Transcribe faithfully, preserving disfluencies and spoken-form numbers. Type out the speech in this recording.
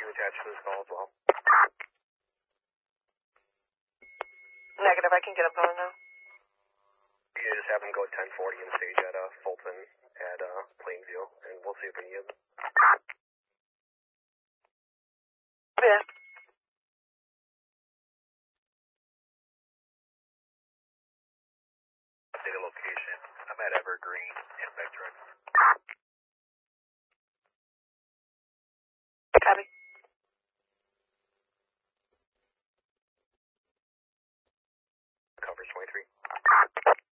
attached to this call as well. Negative, I can get up going now. You can just have them go at ten forty and stage at uh, Fulton at uh, Plainview, and we'll see if we need them. Yeah. Updated location. I'm at Evergreen and Vectron. Copy. Covers twenty-three.